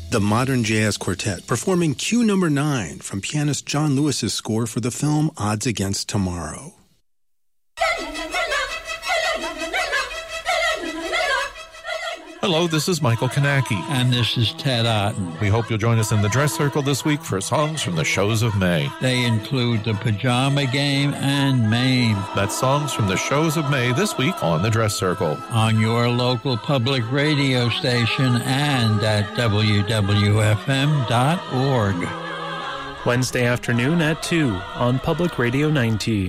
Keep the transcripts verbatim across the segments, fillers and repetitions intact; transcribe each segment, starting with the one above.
The Modern Jazz Quartet, performing Cue Number nine from pianist John Lewis's score for the film Odds Against Tomorrow. Hello, this is Michael Kanaki. And this is Ted Otten. We hope you'll join us in the Dress Circle this week for songs from the shows of May. They include The Pajama Game and Mame. That's songs from the shows of May this week on the Dress Circle. On your local public radio station and at W W F M dot org. Wednesday afternoon at two on Public Radio ninety.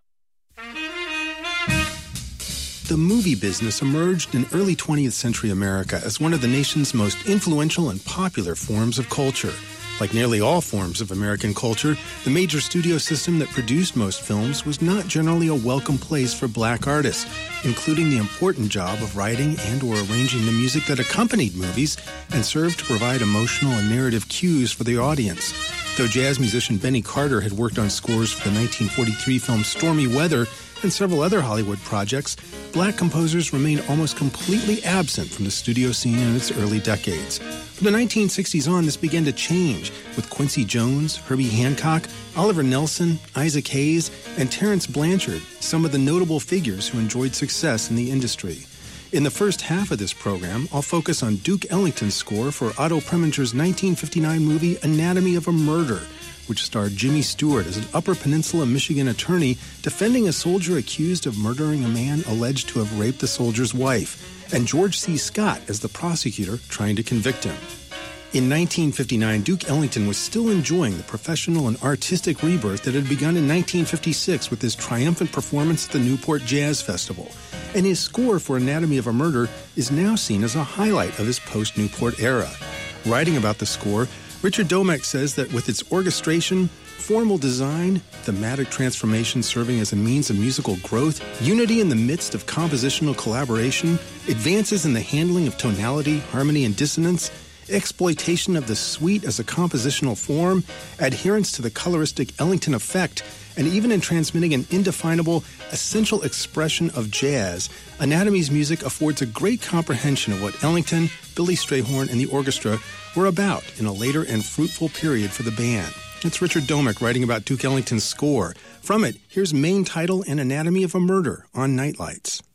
The movie business emerged in early twentieth century America as one of the nation's most influential and popular forms of culture. Like nearly all forms of American culture, the major studio system that produced most films was not generally a welcome place for black artists, including the important job of writing and or arranging the music that accompanied movies and served to provide emotional and narrative cues for the audience. Though jazz musician Benny Carter had worked on scores for the nineteen forty-three film Stormy Weather and several other Hollywood projects, black composers remained almost completely absent from the studio scene in its early decades. From the nineteen sixties on, this began to change, with Quincy Jones, Herbie Hancock, Oliver Nelson, Isaac Hayes, and Terrence Blanchard, some of the notable figures who enjoyed success in the industry. In the first half of this program, I'll focus on Duke Ellington's score for Otto Preminger's nineteen fifty-nine movie Anatomy of a Murder, which starred Jimmy Stewart as an Upper Peninsula, Michigan attorney defending a soldier accused of murdering a man alleged to have raped the soldier's wife, and George C. Scott as the prosecutor trying to convict him. In nineteen fifty-nine, Duke Ellington was still enjoying the professional and artistic rebirth that had begun in nineteen fifty-six with his triumphant performance at the Newport Jazz Festival, and his score for Anatomy of a Murder is now seen as a highlight of his post-Newport era. Writing about the score, Richard Domek says that with its orchestration, formal design, thematic transformation serving as a means of musical growth, unity in the midst of compositional collaboration, advances in the handling of tonality, harmony, and dissonance, exploitation of the suite as a compositional form, adherence to the coloristic Ellington effect, and even in transmitting an indefinable, essential expression of jazz, Anatomy's music affords a great comprehension of what Ellington, Billy Strayhorn, and the orchestra were about in a later and fruitful period for the band. It's Richard Domek writing about Duke Ellington's score. From it, here's main title and Anatomy of a Murder on Nightlights.